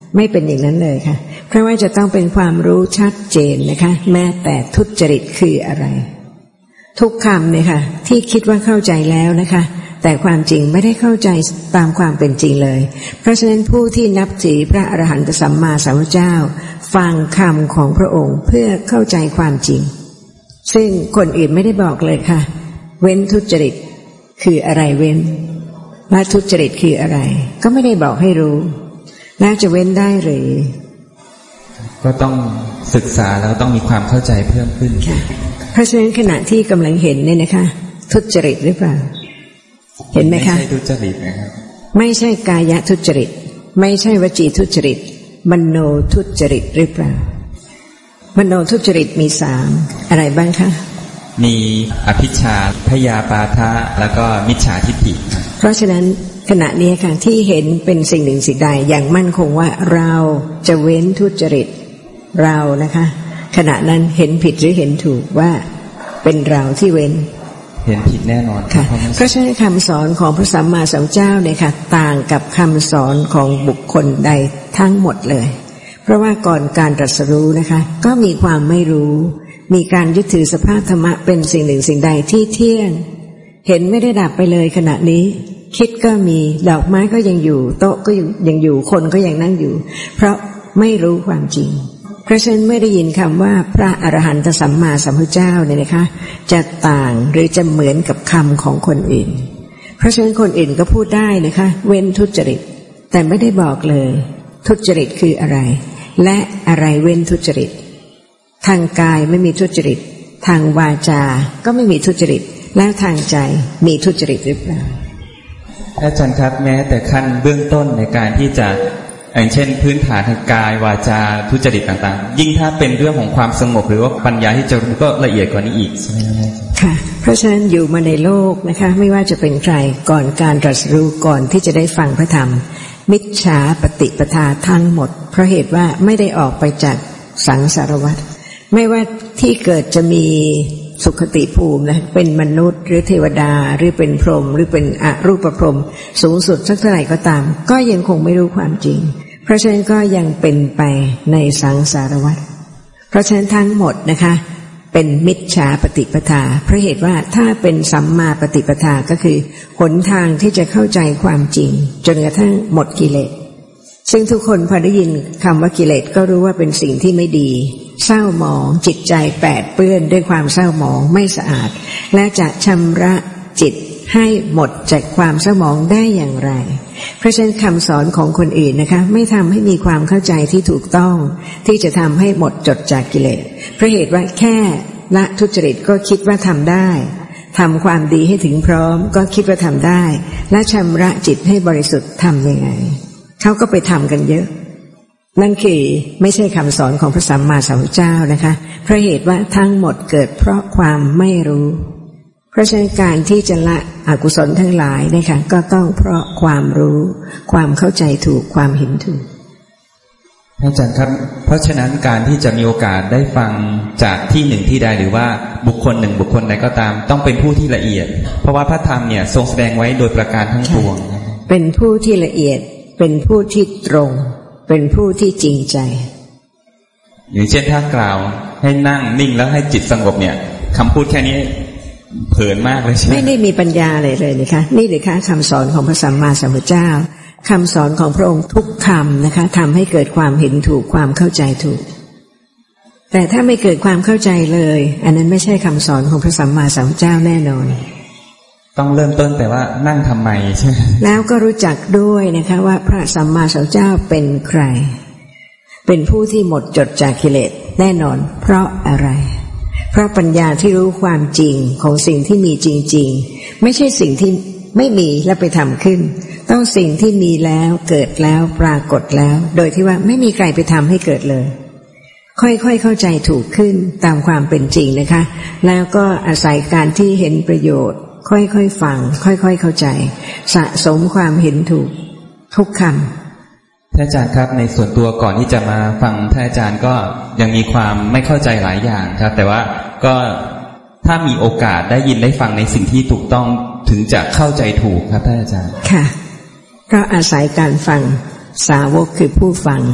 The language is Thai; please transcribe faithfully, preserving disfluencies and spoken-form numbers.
ไม่เป็นอย่างนั้นเลยค่ะเพราะว่าจะต้องเป็นความรู้ชัดเจนนะคะแม้แต่ทุจริตคืออะไรทุกคำเนี่ยค่ะที่คิดว่าเข้าใจแล้วนะคะแต่ความจริงไม่ได้เข้าใจตามความเป็นจริงเลยเพราะฉะนั้นผู้ที่นับถือพระอรหันตสัมมาสัมพุทธเจ้าฟังคำของพระองค์เพื่อเข้าใจความจริงซึ่งคนอื่นไม่ได้บอกเลยค่ะเว้นทุจริตคืออะไรเว้นและทุจริตคืออะไรก็ไม่ได้บอกให้รู้แล้วจะเว้นได้หรือก็ต้องศึกษาแล้วต้องมีความเข้าใจเพิ่มขึ้นเพราะฉะนั้นขณะที่กำลังเห็นเนี่ยนะคะทุจริตหรือเปล่าเห็นไหมคะไม่ใช่ทุจริตนะครับไม่ใช่กายทุจริตไม่ใช่วจีทุจริตมโนทุจริตหรือเปล่ามโนทุจริตมีสามอะไรบ้างคะมีอภิชฌาพยาปาทะแล้วก็มิจฉาทิฏฐิเพราะฉะนั้นขณะนี้ค่ะที่เห็นเป็นสิ่งหนึ่งสิ่งใดอย่างมั่นคงว่าเราจะเว้นทุจริตเรานะคะขณะนั้นเห็นผิดหรือเห็นถูกว่าเป็นเราที่เว้นเห็นผิดแน่นอนค่ะเพราะฉะนั้นคำสอนของพระสัมมาสัมพุทธเจ้าเนี่ยค่ะต่างกับคำสอนของบุคคลใดทั้งหมดเลยเพราะว่าก่อนการตรัสรู้นะคะก็มีความไม่รู้มีการยึดถือสภาพธรรมะเป็นสิ่งหนึ่งสิ่งใดที่เที่ยงเห็นไม่ได้ดับไปเลยขณะนี้คิดก็มีดอกไม้ก็ยังอยู่โต๊ะก็ยังอยู่คนก็ยังนั่งอยู่เพราะไม่รู้ความจริงเพราะฉะนั้นไม่ได้ยินคำว่าพระอรหันตสัมมาสัมพุทธเจ้าเนี่ยนะคะจะต่างหรือจะเหมือนกับคำของคนอื่นเพราะฉะนั้นคนอื่นก็พูดได้นะคะเว้นทุจริตแต่ไม่ได้บอกเลยทุจริตคืออะไรและอะไรเว้นทุจริตทางกายไม่มีทุจริตทางวาจาก็ไม่มีทุจริตแล้วทางใจมีทุจริตหรือเปล่าอาจารย์ครับแม้แต่ขั้นเบื้องต้นในการที่จะอย่างเช่นพื้นฐานทางกายวาจาทุจริตต่างๆยิ่งถ้าเป็นเรื่องของความสงบหรือว่าปัญญาที่จะรู้ก็ละเอียดกว่านี้อีกใช่ไหมค่ะเพราะฉะนั้นอยู่มาในโลกนะคะไม่ว่าจะเป็นใครก่อนการตรัสรู้ก่อนที่จะได้ฟังพระธรรมมิจฉาปฏิปทาทั้งหมดเพราะเหตุว่าไม่ได้ออกไปจากสังสารวัฏไม่ว่าที่เกิดจะมีสุขติภูมินะเป็นมนุษย์หรือเทวดาหรือเป็นพรหมหรือเป็นอรูปพรหมสูงสุดสักเท่าไหร่ก็ตามก็ยังคงไม่รู้ความจริงเพราะฉะนั้นก็ยังเป็นไปในสังสารวัฏเพราะฉะนั้นทั้งหมดนะคะเป็นมิจฉาปฏิปทาเพราะเหตุว่าถ้าเป็นสัมมาปฏิปทาก็คือหนทางที่จะเข้าใจความจริงจนกระทั่งหมดกิเลสซึ่งทุกคนพอได้ยินคำว่ากิเลสก็รู้ว่าเป็นสิ่งที่ไม่ดีเศร้าหมองจิตใจแปดเปื้อนด้วยความเศร้าหมองไม่สะอาดและจะชำระจิตให้หมดจากความเศร้าหมองได้อย่างไรเพราะฉะนั้นคำสอนของคนอื่นนะคะไม่ทำให้มีความเข้าใจที่ถูกต้องที่จะทำให้หมดจดจากกิเลสเพราะเหตุว่าแค่ละทุจริตก็คิดว่าทำได้ทำความดีให้ถึงพร้อมก็คิดว่าทำได้และชำระจิตให้บริสุทธิ์ทำยังไงเขาก็ไปทำกันเยอะนั่นคือไม่ใช่คำสอนของพระสัมมาสัมพุทธเจ้านะคะเพราะเหตุว่าทั้งหมดเกิดเพราะความไม่รู้เพราะฉะนั้นการที่จะละอกุศลทั้งหลายนะคะก็ต้องเพราะความรู้ความเข้าใจถูกความเห็นถูกอาจารย์ครับเพราะฉะนั้นการที่จะมีโอกาสได้ฟังจากที่หนึ่งที่ใดหรือว่าบุคคลหนึ่งบุคคลใดก็ตามต้องเป็นผู้ที่ละเอียดเพราะว่าพระธรรมเนี่ยทรงแสดงไว้โดยประการทั้งปวงเป็นผู้ที่ละเอียดเป็นผู้ที่ตรงเป็นผู้ที่จริงใจอย่างเช่นถ้ากล่าวให้นั่งนิ่งแล้วให้จิตสงบเนี่ยคำพูดแค่นี้เผินมากเลยใช่ไหมไม่ได้มีปัญญาเลยเลยนะคะนี่หรือคะคำสอนของพระสัมมาสัมพุทธเจ้าคำสอนของพระองค์ทุกคำนะคะทำให้เกิดความเห็นถูกความเข้าใจถูกแต่ถ้าไม่เกิดความเข้าใจเลยอันนั้นไม่ใช่คำสอนของพระสัมมาสัมพุทธเจ้าแน่นอนต้องเริ่มต้นแต่ว่านั่งทำไมใช่ไหมแล้วก็รู้จักด้วยนะคะว่าพระสัมมาสัมพุทธเจ้าเป็นใครเป็นผู้ที่หมดจดจากกิเลสแน่นอนเพราะอะไรเพราะปัญญาที่รู้ความจริงของสิ่งที่มีจริงๆไม่ใช่สิ่งที่ไม่มีแล้วไปทำขึ้นต้องสิ่งที่มีแล้วเกิดแล้วปรากฏแล้วโดยที่ว่าไม่มีใครไปทำให้เกิดเลยค่อยๆเข้าใจถูกขึ้นตามความเป็นจริงนะคะแล้วก็อาศัยการที่เห็นประโยชน์ค่อยๆฟังค่อยๆเข้าใจสะสมความเห็นถูกทุกคำท่านอาจารย์ครับในส่วนตัวก่อนที่จะมาฟังท่านอาจารย์ก็ยังมีความไม่เข้าใจหลายอย่างครับแต่ว่าก็ถ้ามีโอกาสได้ยินได้ฟังในสิ่งที่ถูกต้องถึงจะเข้าใจถูกครับท่านอาจารย์ค่ะก็อาศัยการฟังสาวกคือผู้ฟัง